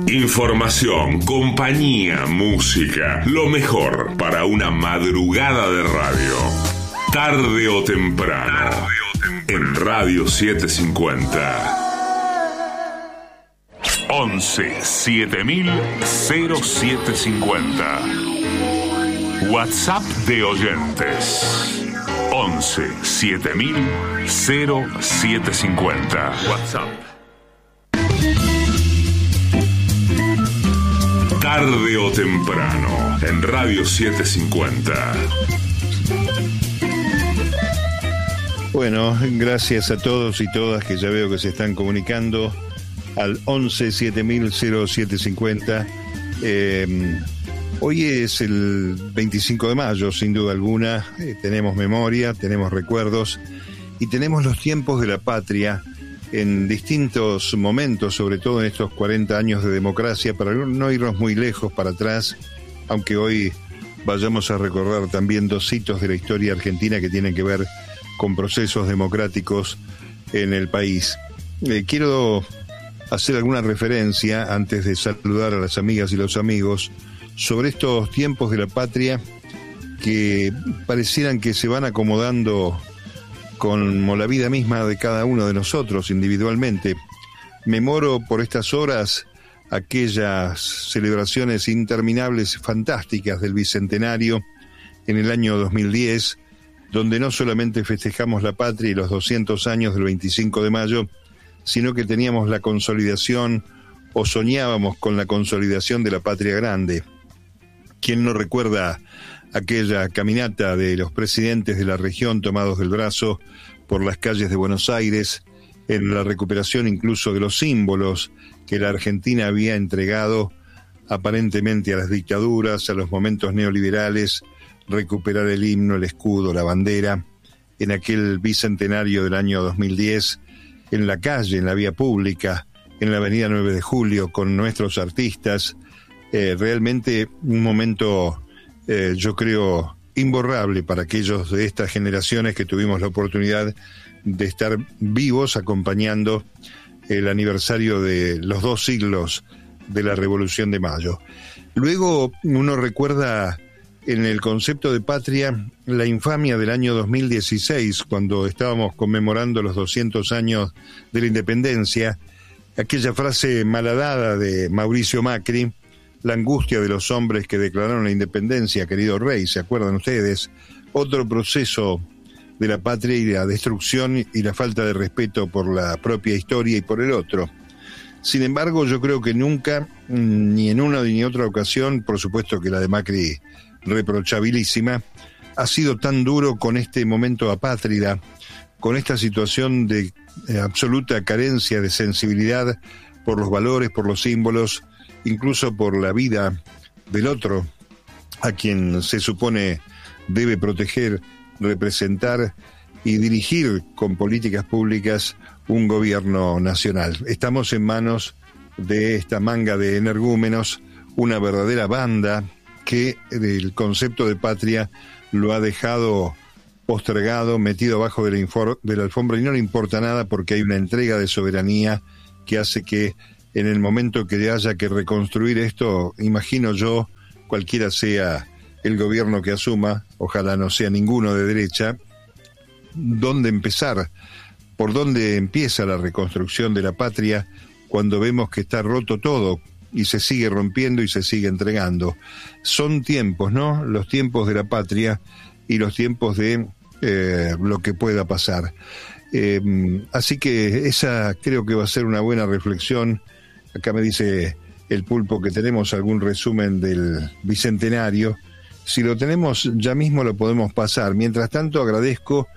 Información, compañía, música, lo mejor para una madrugada de radio. Tarde o temprano, en Radio 750. 11 7000 0750. WhatsApp de oyentes. 11 7000 0750. WhatsApp. Tarde o temprano, en Radio 750. Bueno, gracias a todos y todas que ya veo que se están comunicando al 11 7000 0750. Hoy es el 25 de mayo, sin duda alguna. Tenemos memoria, tenemos recuerdos y tenemos los tiempos de la patria en distintos momentos, sobre todo en estos 40 años de democracia, para no irnos muy lejos para atrás, aunque hoy vayamos a recordar también dos hitos de la historia argentina que tienen que ver con procesos democráticos en el país. Quiero hacer alguna referencia, antes de saludar a las amigas y los amigos, sobre estos tiempos de la patria que parecieran que se van acomodando como la vida misma de cada uno de nosotros individualmente. Memoro por estas horas aquellas celebraciones interminables, fantásticas del Bicentenario en el año 2010, donde no solamente festejamos la patria y los 200 años del 25 de mayo, sino que teníamos la consolidación, o soñábamos con la consolidación de la patria grande. ¿Quién no recuerda aquella caminata de los presidentes de la región tomados del brazo por las calles de Buenos Aires, en la recuperación incluso de los símbolos que la Argentina había entregado aparentemente a las dictaduras, a los momentos neoliberales, recuperar el himno, el escudo, la bandera, en aquel bicentenario del año 2010, en la calle, en la vía pública, en la avenida 9 de Julio, con nuestros artistas, realmente un momento, yo creo, imborrable para aquellos de estas generaciones que tuvimos la oportunidad de estar vivos acompañando el aniversario de los 2 siglos de la Revolución de Mayo. Luego uno recuerda en el concepto de patria la infamia del año 2016, cuando estábamos conmemorando los 200 años de la independencia, aquella frase malhadada de Mauricio Macri: la angustia de los hombres que declararon la independencia, querido rey, ¿se acuerdan ustedes? Otro proceso de la patria y la destrucción y la falta de respeto por la propia historia y por el otro. Sin embargo, yo creo que nunca, ni en una ni en otra ocasión, por supuesto que la de Macri reprochabilísima, ha sido tan duro con este momento apátrida, con esta situación de absoluta carencia de sensibilidad por los valores, por los símbolos, incluso por la vida del otro, a quien se supone debe proteger, representar y dirigir con políticas públicas un gobierno nacional. Estamos en manos de esta manga de energúmenos, una verdadera banda que el concepto de patria lo ha dejado postergado, metido abajo de la alfombra, y no le importa nada porque hay una entrega de soberanía que hace que en el momento que haya que reconstruir esto, imagino yo, cualquiera sea el gobierno que asuma, ojalá no sea ninguno de derecha, ¿dónde empezar? ¿Por dónde empieza la reconstrucción de la patria cuando vemos que está roto todo y se sigue rompiendo y se sigue entregando? Son tiempos, ¿no? Los tiempos de la patria y los tiempos de lo que pueda pasar. Así que esa creo que va a ser una buena reflexión. Acá me dice el Pulpo que tenemos algún resumen del Bicentenario. Si lo tenemos, ya mismo lo podemos pasar. Mientras tanto, agradezco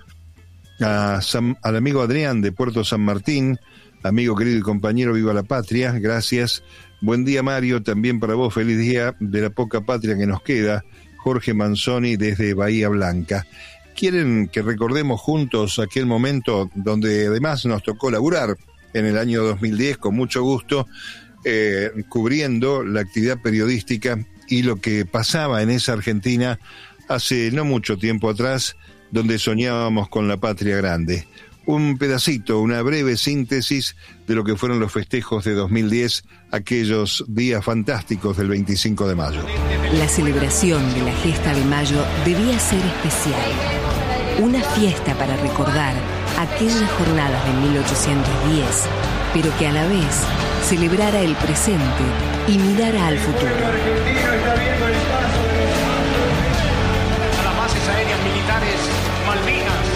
al amigo Adrián de Puerto San Martín, amigo querido y compañero, viva la patria, gracias. Buen día, Mario, también para vos, feliz día de la poca patria que nos queda. Jorge Manzoni desde Bahía Blanca. ¿Quieren que recordemos juntos aquel momento donde además nos tocó laburar en el año 2010 con mucho gusto, cubriendo la actividad periodística y lo que pasaba en esa Argentina hace no mucho tiempo atrás, donde soñábamos con la patria grande? un pedacito, una breve síntesis de lo que fueron los festejos de 2010, aquellos días fantásticos del 25 de mayo. La celebración de la Gesta de Mayo debía ser especial. Una fiesta para recordar aquellas jornadas de 1810, pero que a la vez celebrara el presente y mirara al futuro. A las bases aéreas militares Malvinas,